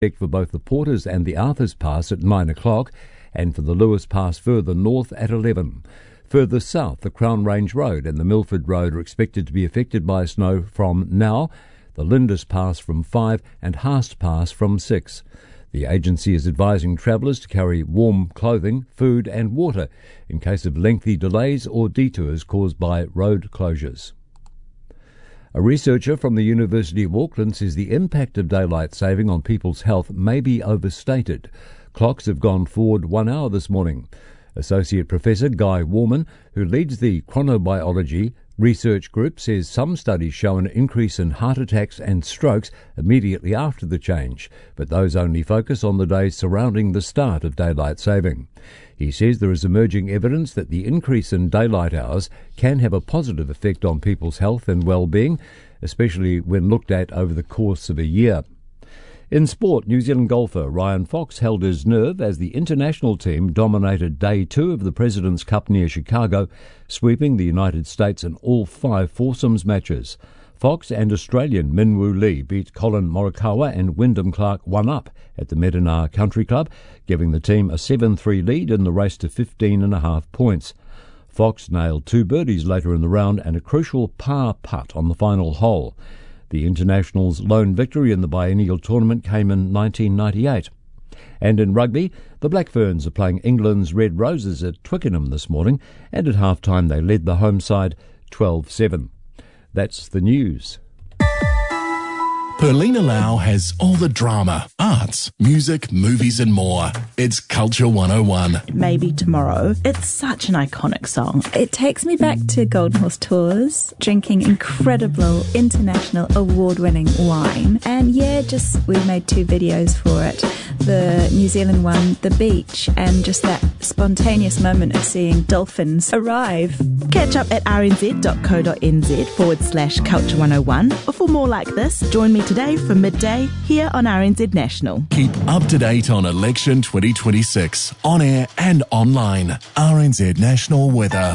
for both the Porters and the Arthurs Pass at 9 o'clock, and for the Lewis Pass further north at 11. Further south, the Crown Range Road and the Milford Road are expected to be affected by snow from now, the Lindis Pass from 5 and Haast Pass from 6. The agency is advising travellers to carry warm clothing, food and water in case of lengthy delays or detours caused by road closures. A researcher from the University of Auckland says the impact of daylight saving on people's health may be overstated. Clocks have gone forward 1 hour this morning. Associate Professor Guy Warman, who leads the chronobiology research group, says some studies show an increase in heart attacks and strokes immediately after the change, but those only focus on the days surrounding the start of daylight saving. He says there is emerging evidence that the increase in daylight hours can have a positive effect on people's health and well-being, especially when looked at over the course of a year. In sport, New Zealand golfer Ryan Fox held his nerve as the international team dominated Day 2 of the President's Cup near Chicago, sweeping the United States in all 5 foursomes matches. Fox and Australian Min Woo Lee beat Colin Morikawa and Wyndham Clark 1-up at the Medinah Country Club, giving the team a 7-3 lead in the race to 15.5 points. Fox nailed 2 birdies later in the round and a crucial par putt on the final hole. The International's lone victory in the biennial tournament came in 1998. And in rugby, the Black Ferns are playing England's Red Roses at Twickenham this morning, and at half-time they led the home side 12-7. That's the news. Perlina Lau has all the drama, arts, music, movies and more. It's Culture 101. Maybe Tomorrow. It's such an iconic song. It takes me back to Golden Horse Tours, drinking incredible international award-winning wine. And we made 2 videos for it. The New Zealand one, the beach, and just that spontaneous moment of seeing dolphins arrive. Catch up at rnz.co.nz/Culture 101. Or for more like this, join me today for midday here on RNZ National. Keep up to date on election 2026, on air and online. RNZ National Weather.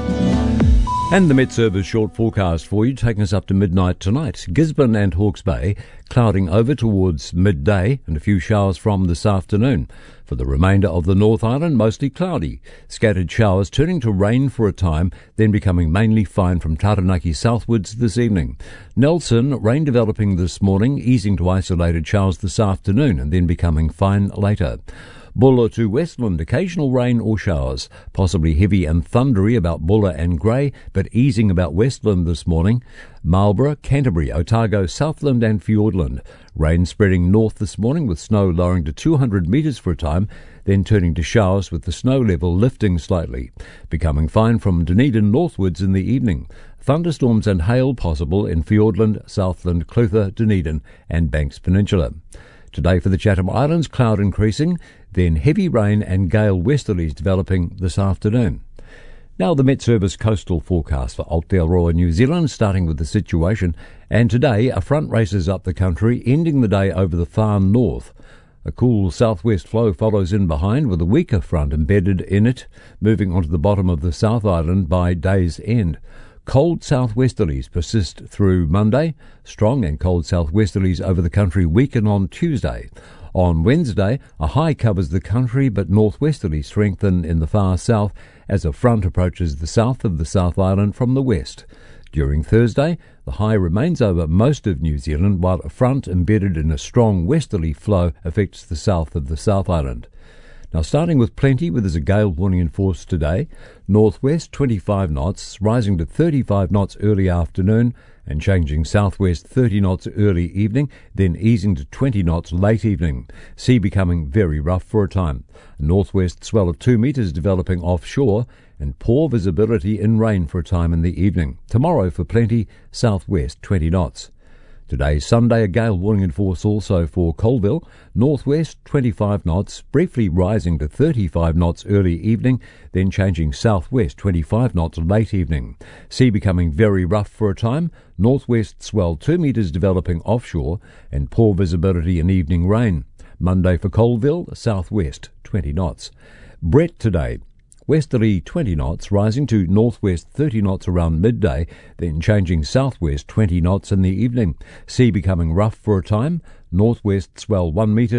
And the Met Service short forecast for you, taking us up to midnight tonight. Gisborne and Hawke's Bay, clouding over towards midday and a few showers from this afternoon. For the remainder of the North Island, mostly cloudy. Scattered showers turning to rain for a time, then becoming mainly fine from Taranaki southwards this evening. Nelson, rain developing this morning, easing to isolated showers this afternoon and then becoming fine later. Bulla to Westland, occasional rain or showers, possibly heavy and thundery about Bulla and Grey, but easing about Westland this morning. Marlborough, Canterbury, Otago, Southland and Fiordland. Rain spreading north this morning with snow lowering to 200 metres for a time, then turning to showers with the snow level lifting slightly. Becoming fine from Dunedin northwards in the evening. Thunderstorms and hail possible in Fiordland, Southland, Clutha, Dunedin and Banks Peninsula. Today for the Chatham Islands, cloud increasing, then heavy rain and gale westerlies developing this afternoon. Now the Met Service coastal forecast for Aotearoa, New Zealand, starting with the situation. And today a front races up the country, ending the day over the far north. A cool southwest flow follows in behind with a weaker front embedded in it, moving onto the bottom of the South Island by day's end. Cold southwesterlies persist through Monday. Strong and cold southwesterlies over the country weaken on Tuesday. On Wednesday, a high covers the country, but northwesterlies strengthen in the far south as a front approaches the south of the South Island from the west. During Thursday, the high remains over most of New Zealand, while a front embedded in a strong westerly flow affects the south of the South Island. Now starting with Plenty, where there's a gale warning in force today. Northwest 25 knots, rising to 35 knots early afternoon and changing southwest 30 knots early evening, then easing to 20 knots late evening. Sea becoming very rough for a time. A northwest swell of 2 metres developing offshore and poor visibility in rain for a time in the evening. Tomorrow for Plenty, southwest 20 knots. Today, Sunday, a gale warning in force also for Colville. Northwest 25 knots, briefly rising to 35 knots early evening, then changing southwest 25 knots late evening. Sea becoming very rough for a time. Northwest swell 2 metres developing offshore and poor visibility and evening rain. Monday for Colville, southwest 20 knots. Brett today. Westerly 20 knots, rising to northwest 30 knots around midday, then changing southwest 20 knots in the evening. Sea becoming rough for a time. Northwest swell 1 metre